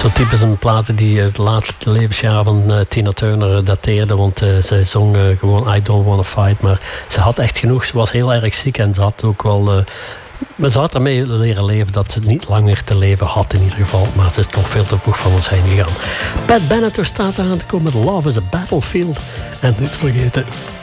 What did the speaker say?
Zo typisch een platen die het laatste levensjaar van Tina Turner dateerde. Want zij zong gewoon I Don't Wanna Fight. Maar ze had echt genoeg. Ze was heel erg ziek en ze had ook wel... maar ze had ermee leren leven dat ze niet langer te leven had in ieder geval. Maar ze is toch veel te vroeg van ons heen gegaan. Pat Benatar staat aan te komen met Love is a Battlefield. En niet vergeten...